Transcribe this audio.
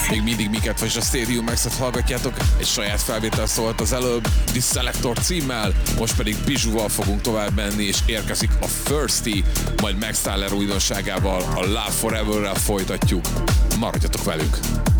Még mindig miket vagy a Stadium Max-et hallgatjátok, egy saját felvétel szólt az előbb, The Selector címmel, most pedig Bijouval fogunk tovább menni, és érkezik a Thirsty, majd Max Tyler újdonságával, a Love Forever-rel folytatjuk. Maradjatok velünk!